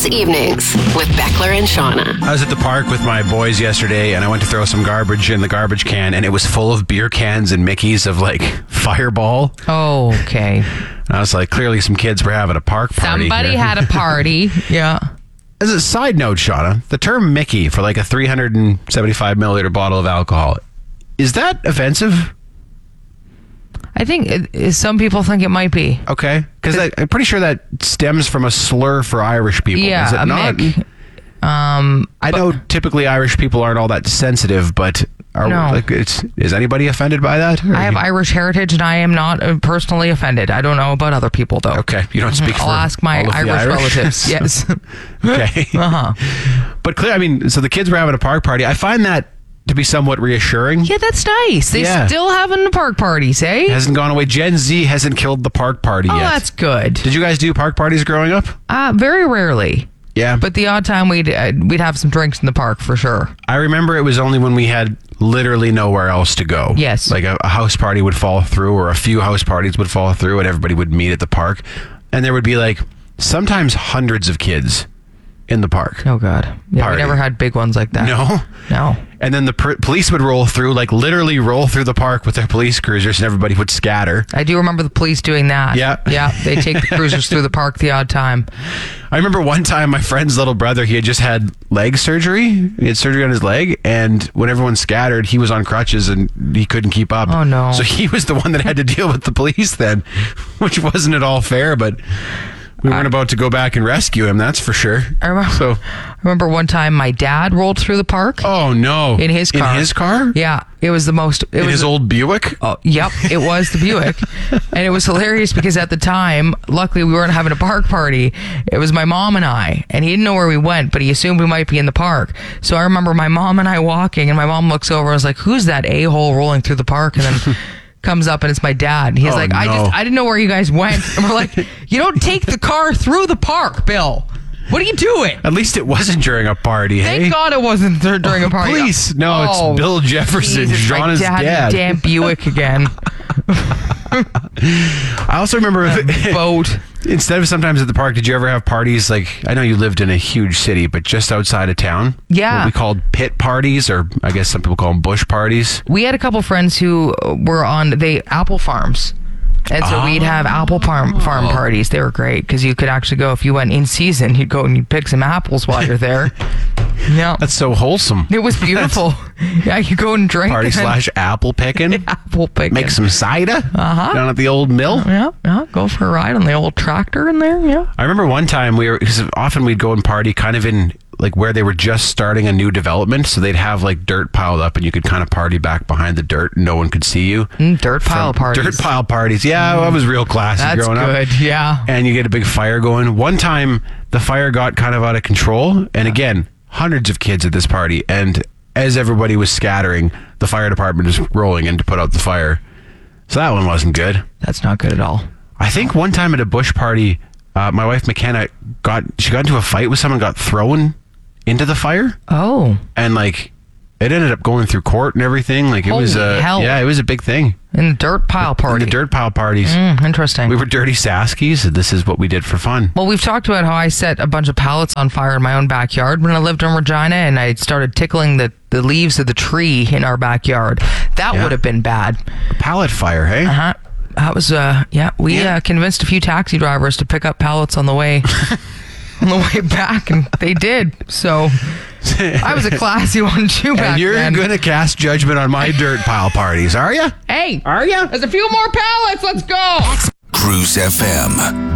Cruise Evenings with Beckler and Shauna. I was at the park with my boys yesterday, and I went to throw some garbage in the garbage can, and it was full of beer cans and Mickeys of, like, Fireball. Oh, okay. And I was like, clearly some kids were having a park party. Somebody here. had a party. Yeah. As a side note, Shauna, the term Mickey for like a 375 milliliter bottle of alcohol, is that offensive? I think some people think it might be. Okay. Because I'm pretty sure that stems from a slur for Irish people. Yeah, is it a not? Mick. I know typically Irish people aren't all that sensitive, but is anybody offended by that? I have Irish heritage, and I am not personally offended. I don't know about other people, though. Okay, you don't speak for I'll ask my all of the Irish relatives. Yes. Okay. But clearly, I mean, so the kids were having a park party. I find that to be somewhat reassuring. Yeah, that's nice. They still having the park parties, eh? It hasn't gone away. Gen Z hasn't killed the park party yet. Oh, that's good. Did you guys do park parties growing up? Very rarely. Yeah. But the odd time we'd have some drinks in the park for sure. I remember it was only when we had literally nowhere else to go. Yes. Like a house party would fall through, or a few house parties would fall through, and everybody would meet at the park. And there would be like sometimes hundreds of kids in the park. Oh, God. Yeah, Party. we never had big ones like that. No. And then the police would roll through, like literally roll through the park with their police cruisers, and everybody would scatter. I do remember the police doing that. Yeah. Yeah, they take the cruisers through the park the odd time. I remember one time my friend's little brother, he had just had leg surgery. He had surgery on his leg, and when everyone scattered, he was on crutches and he couldn't keep up. Oh, no. So he was the one that had to deal with the police then, which wasn't at all fair, but we weren't about to go back and rescue him, that's for sure. I remember one time my dad rolled through the park. Oh, no. In his car. In his car? Yeah. It was the most... In his old Buick? Oh, yep. It was the Buick. And it was hilarious because at the time, luckily we weren't having a park party. It was my mom and I. And he didn't know where we went, but he assumed we might be in the park. So I remember my mom and I walking, and my mom looks over and was like, who's that a-hole rolling through the park? And then... comes up and it's my dad. And he's like, no. I didn't know where you guys went. And we're like, you don't take the car through the park, Bill. What are you doing? At least it wasn't during a party, hey? Thank God it wasn't during a party. Please. No, it's Bill Jefferson, Shauna's dad. Damn Buick again. I also remember boat. Instead of sometimes at the park, did you ever have parties like, I know you lived in a huge city, but just outside of town? Yeah. What we called pit parties, or I guess some people call them bush parties. We had a couple friends who were on apple farms. And so we'd have apple farm parties. They were great because you could actually go, if you went in season, you'd go and you'd pick some apples while you're there. Yeah. That's so wholesome. It was beautiful. Yeah, you go and drink. Party / apple picking. Apple picking. Make some cider down at the old mill. Yeah. Go for a ride on the old tractor in there. Yeah. I remember one time because often we'd go and party kind of in like where they were just starting a new development, so they'd have like dirt piled up and you could kind of party back behind the dirt and no one could see you. Dirt pile parties. Dirt pile parties. Yeah, that was real classy growing up. That's good, yeah. And you get a big fire going. One time the fire got kind of out of control, and again, hundreds of kids at this party, and as everybody was scattering, the fire department was rolling in to put out the fire. So that one wasn't good. That's not good at all. I think one time at a bush party, my wife McKenna got into a fight with someone, got thrown into the fire. Oh. And like it ended up going through court and everything. Like it was hell. Yeah, it was a big thing. In the dirt pile party. In the dirt pile parties. Interesting. We were dirty Saskies, and this is what we did for fun. Well, we've talked about how I set a bunch of pallets on fire in my own backyard when I lived in Regina, and I started tickling the leaves of the tree in our backyard. That would have been bad. A pallet fire, hey? Uh-huh. That was, we convinced a few taxi drivers to pick up pallets on the way back, and they did. So I was a classy one too back then. And you're going to cast judgment on my dirt pile parties, are you? Hey, are you? There's a few more pallets. Let's go. Cruise FM.